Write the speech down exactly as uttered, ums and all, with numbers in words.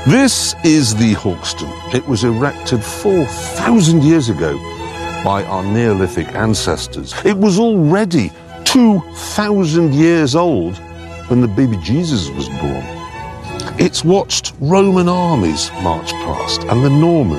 This is the Hawkston. It was erected four thousand years ago by our Neolithic ancestors. It was already two thousand years old when the baby Jesus was born. It's watched Roman armies march past and the Normans